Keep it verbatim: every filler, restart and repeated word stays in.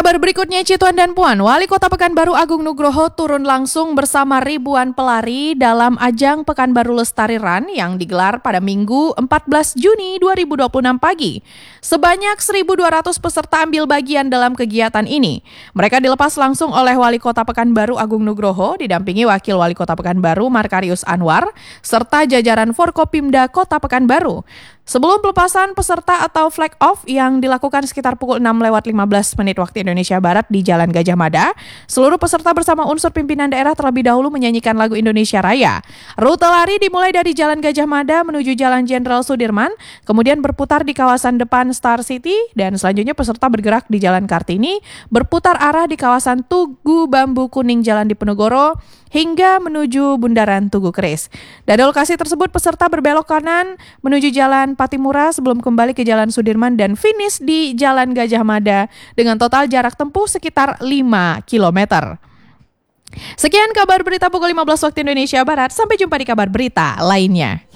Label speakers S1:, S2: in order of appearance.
S1: Kabar berikutnya, Cituan dan Puan, Wali Kota Pekanbaru Agung Nugroho turun langsung bersama ribuan pelari dalam ajang Pekanbaru Lestari Run yang digelar pada Minggu empat belas Juni dua ribu dua puluh enam pagi. Sebanyak seribu dua ratus peserta ambil bagian dalam kegiatan ini. Mereka dilepas langsung oleh Wali Kota Pekanbaru Agung Nugroho, didampingi Wakil Wali Kota Pekanbaru Markarius Anwar, serta jajaran Forkopimda Kota Pekanbaru. Sebelum pelepasan peserta atau flag off yang dilakukan sekitar pukul enam lewat lima belas menit waktu Indonesia Barat di Jalan Gajah Mada, seluruh peserta bersama unsur pimpinan daerah terlebih dahulu menyanyikan lagu Indonesia Raya. Rute lari dimulai dari Jalan Gajah Mada menuju Jalan Jenderal Sudirman, kemudian berputar di kawasan depan Star City, dan selanjutnya peserta bergerak di Jalan Kartini, berputar arah di kawasan Tugu Bambu Kuning Jalan Diponegoro, hingga menuju Bundaran Tugu Keris. Dari lokasi tersebut peserta berbelok kanan menuju Jalan Patimura sebelum kembali ke Jalan Sudirman dan finish di Jalan Gajah Mada dengan total jarak tempuh sekitar lima kilometer. Sekian kabar berita pukul lima belas waktu Indonesia Barat, sampai jumpa di kabar berita lainnya.